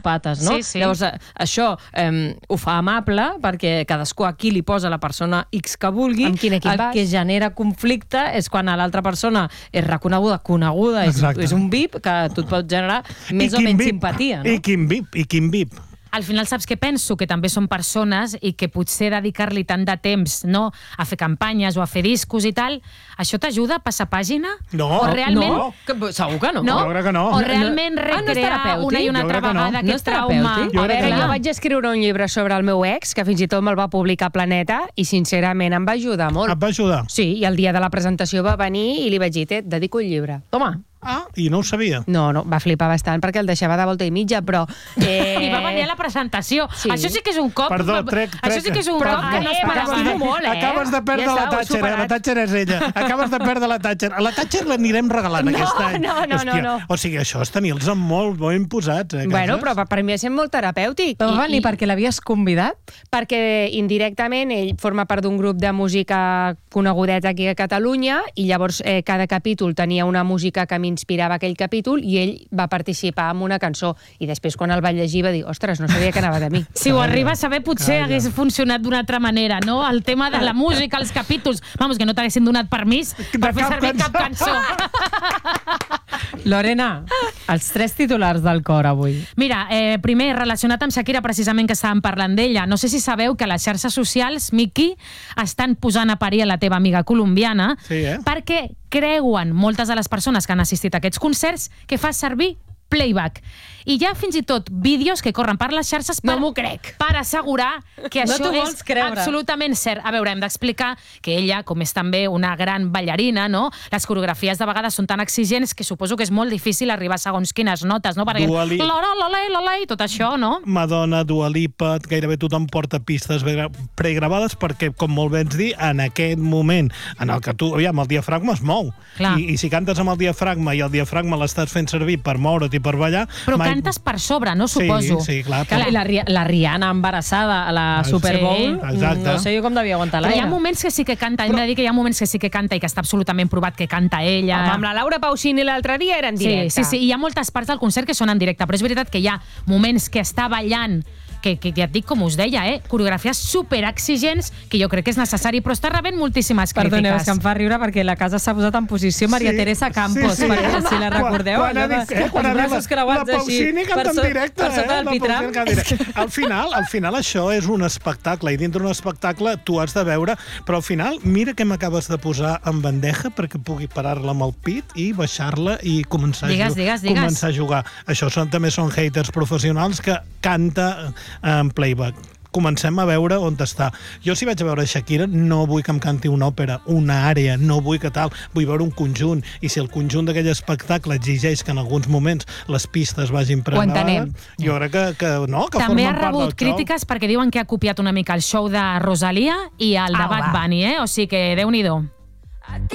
sociopates, no? Sí. Llavors, això ho fa amable, perquè cadascú aquí li posa la persona X que vulgui. Amb quin equip vas? El que genera conflicte és quan l'altra persona és reconeguda, coneguda, és un VIP que tu et pot generar més o menys simpatia, no? I quin VIP. Al final saps què penso? Que també són persones i que potser dedicar-li tant de temps, no, a fer campanyes o a fer discos i tal, això t'ajuda a passar pàgina? No, o realment... no. Segur que no. Jo crec que no. O realment recrear una i una altra vegada aquest trauma? Jo A veure, jo vaig escriure un llibre sobre el meu ex, que fins i tot me'l va publicar Planeta, i sincerament em va ajudar molt. Et va ajudar? Sí, i el dia de la presentació va venir i li vaig dir, et dedico el llibre. Toma. I no ho sabia. No, va flipar bastant perquè el deixava de volta i mitja, però... I va venir a la presentació. Sí. Això sí que és un cop... Perdó, trec. Això sí que és un cop que no esperava. Acabes de perdre la Thatcher, la Thatcher és ella. Acabes de perdre la Thatcher. A la Thatcher l'anirem regalant aquest any. No. O sigui, això és tenir-los molt ben posats, Bueno, però per mi és molt terapèutic. Però va venir perquè l'havies convidat? Perquè indirectament ell forma part d'un grup de música conegudet aquí a Catalunya i llavors cada capítol tenia una música que m'inspirava aquell capítol i ell va participar en una cançó i després quan el va llegir va dir, ostres, no sabia que anava de mi. Si ho arriba a saber potser hagués funcionat d'una altra manera, no? El tema de la música, els capítols, vamos, que no t'haguessin donat permís per fer servir cap cançó. Lorena, els 3 titulars del cor avui. Mira, primer, relacionat amb Shakira, precisament que estàvem parlant d'ella, no sé si sabeu que les xarxes socials, Miki, estan posant a parir a la teva amiga colombiana perquè creuen moltes de les persones que han assistit a aquests concerts que fa servir playback. I hi ha fins i tot vídeos que corren per les xarxes per assegurar que això és absolutament cert. A veure, hem d'explicar que ella, com és també una gran ballarina, no? Les coreografies de vegades són tan exigents que suposo que és molt difícil arribar a segons quines notes, no? Perquè i tot això, no? Madonna, Dua Lipa, gairebé tothom porta pistes pregravades perquè, com molt bé ens dir, en aquest moment en el que tu, aviam, el diafragma es mou. I si cantes amb el diafragma i el diafragma l'estàs fent servir per moure't i per ballar... Però cantes per sobre, no? Suposo. Sí, clar. La Rihanna embarassada a la Super Bowl, no sé jo com devia aguantar l'aire. Hi ha moments que sí que canta, hem de dir que hi ha moments que sí que canta i que està absolutament provat que canta ella. Amb la Laura Pausini l'altre dia era en directe. Sí, hi ha moltes parts del concert que són en directe, però és veritat que hi ha moments que està ballant que ja et dic, com us deia, coreografies superexigents, que jo crec que és necessari, però està rebent moltíssimes crítiques. Perdoneu, és que em fa riure perquè la casa s'ha posat en posició Maria Teresa Campos, perquè si la recordeu, quan els braços creuats així, per sota del pitram. Al final això és un espectacle, i dintre d'un espectacle tu has de veure, però al final mira què m'acabes de posar en bandeja perquè pugui parar-la amb el pit i baixar-la i començar a jugar. Això també són haters professionals que canta en playback. Comencem a veure on està. Jo si vaig a veure Shakira no vull que em canti una òpera, una àrea, no vull que tal, vull veure un conjunt, i si el conjunt d'aquell espectacle exigeix que en alguns moments les pistes vagin pregravades, jo crec que no, que també formen part del show. També ha rebut crítiques perquè diuen que ha copiat una mica el show de Rosalia i el de Bad Bunny, o sigui que Déu-n'hi-do.